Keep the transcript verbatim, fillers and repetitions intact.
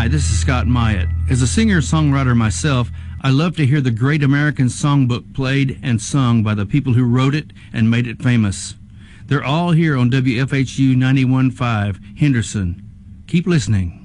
Hi, this is Scott Myatt. As a singer-songwriter myself, I love to hear the Great American Songbook played and sung by the people who wrote it and made it famous. They're all here on W F H U ninety-one point five, Henderson. Keep listening.